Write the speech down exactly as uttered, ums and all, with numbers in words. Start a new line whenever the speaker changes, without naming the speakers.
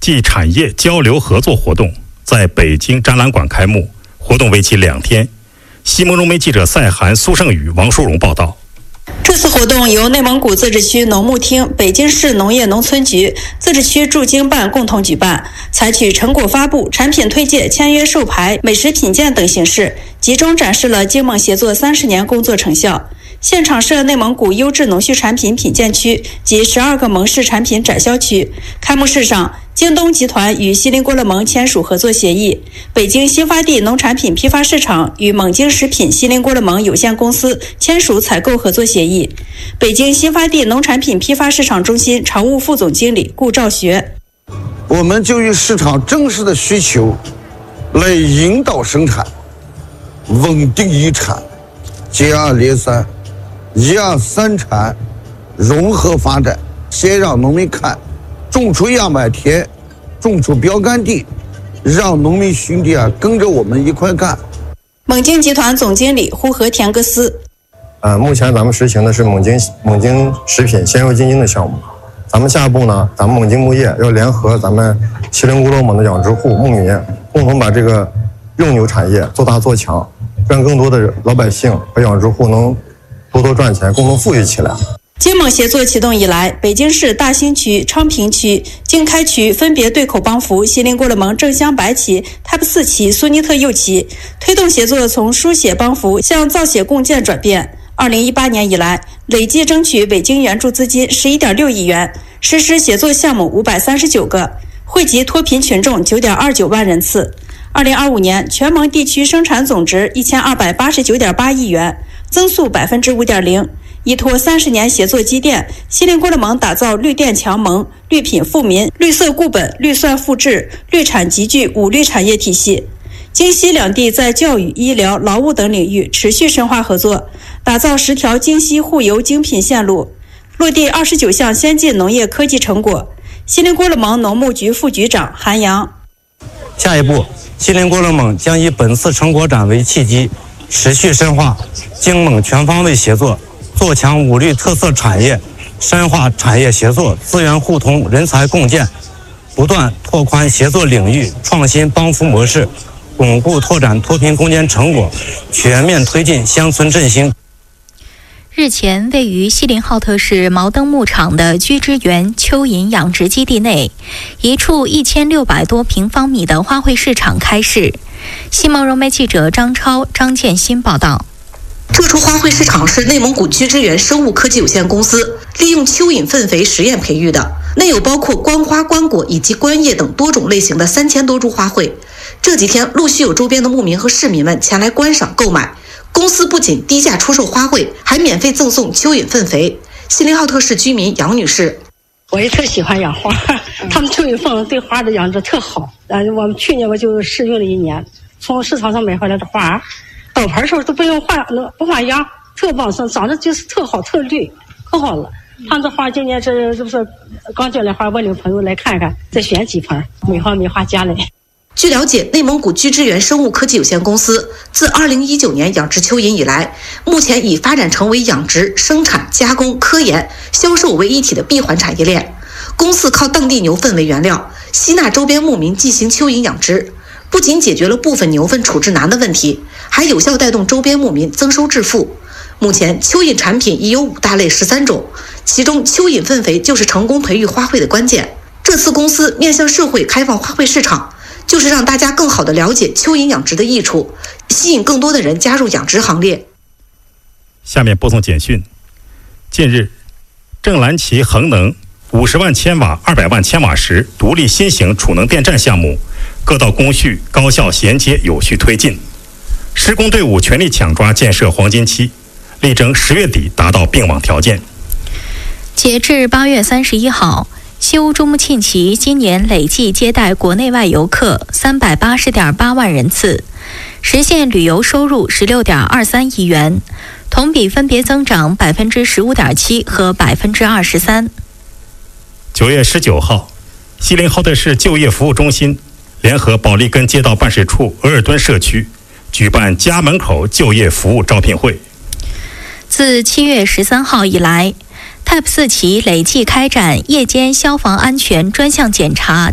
暨产业交流合作活动在北京展览馆开幕，活动为期两天。西蒙融媒记者赛涵、苏胜宇、王淑荣报道。
这次活动由内蒙古自治区农牧厅、北京市农业农村局、自治区驻京办共同举办，采取成果发布、产品推介、签约授牌、美食品鉴等形式，集中展示了京蒙协作三十年工作成效。现场设内蒙古优质农畜产品品鉴区及十二个蒙氏产品展销区。开幕式上，京东集团与锡林郭勒盟签署合作协议，北京新发地农产品批发市场与蒙京食品锡林郭勒盟有限公司签署采购合作协议。北京新发地农产品批发市场中心常务副总经理顾兆学：
我们就以市场真实的需求来引导生产，稳定一产，接二连三，一二三产，融合发展。先让农民看种出样板田，种出标杆地，让农民兄弟啊跟着我们一块干。
蒙京集团总经理呼和田格斯：
呃，目前咱们实行的是蒙京蒙京食品先油精精的项目。咱们下一步呢，咱们蒙京牧业要联合咱们锡林郭勒盟的养殖户、牧民，共同把这个用牛产业做大做强，让更多的老百姓和养殖户能多多赚钱，共同富裕起来。
京蒙协作启动以来，北京市大兴区、昌平区、经开区分别对口帮扶锡林郭勒盟正镶白旗、Type 四旗、苏尼特右旗，推动协作从书写帮扶向造血共建转变。二零一八年以来，累计争取北京援助资金十一点六亿元，实施协作项目五百三十九个，惠及脱贫群众九点二九万人次。二零二五年，全蒙地区生产总值一千二百八十九点八亿元，增速百分之五点零。依托三十年协作积淀，锡林郭勒盟打造绿电强盟、绿品富民、绿色固本、绿算复制、绿产集聚五绿产业体系。京西两地在教育、医疗、劳务等领域持续深化合作，打造十条京西互邮精品线路，落地二十九项先进农业科技成果。锡林郭勒盟农牧局副局长韩阳：
下一步，锡林郭勒盟将以本次成果展为契机，持续深化京蒙全方位协作，做强五绿特色产业，深化产业协作、资源互通、人才共建，不断拓宽协作领域，创新帮扶模式，巩固拓展脱贫攻坚成果，全面推进乡村振兴。
日前，位于锡林浩特市毛登牧场的居之园蚯蚓养殖基地内，一处一千六百多平方米的花卉市场开市。西蒙融媒记者张超、张建新报道。
这处花卉市场是内蒙古居之园生物科技有限公司利用蚯蚓粪肥实验培育的，内有包括观花、观果以及观叶等多种类型的三千多株花卉。这几天陆续有周边的牧民和市民们前来观赏购买。公司不仅低价出售花卉，还免费赠送蚯蚓粪肥。锡林浩特市居民杨女士：
我也特喜欢养花，他们蚯蚓粪对花的养殖特好。呃，我们去年我就试用了一年，从市场上买回来的花，倒盆时候都不用换，不换秧，特旺盛，长得就是特好，特绿，可好了。他们这花今年这这不是刚进来花，我领朋友来看看，再选几盆，每花每花家来。
据了解，内蒙古居之园生物科技有限公司自二零一九年养殖蚯蚓以来，目前已发展成为养殖、生产、加工、科研、销售为一体的闭环产业链。公司靠当地牛粪为原料，吸纳周边牧民进行蚯蚓养殖，不仅解决了部分牛粪处置难的问题，还有效带动周边牧民增收致富。目前蚯蚓产品已有五大类十三种，其中蚯蚓粪肥就是成功培育花卉的关键。这次公司面向社会开放花卉市场，就是让大家更好地了解蚯蚓养殖的益处，吸引更多的人加入养殖行列。
下面播送简讯。近日，正蓝旗恒能五十万千瓦、二百万千瓦时独立新型储能电站项目，各道工序高效衔接，有序推进。施工队伍全力抢抓建设黄金期，力争十月底达到并网条件。
截至八月三十一号，西乌珠穆沁旗今年累计接待国内外游客三百八十点八万人次，实现旅游收入十六点二三亿元，同比分别增长百分之十五点七和百分之二十三。
九月十九号，锡林浩特市就业服务中心联合保利根街道办事处额尔敦社区举办家门口就业服务招聘会。
自七月十三号以来，Type 四旗累计开展夜间消防安全专项检查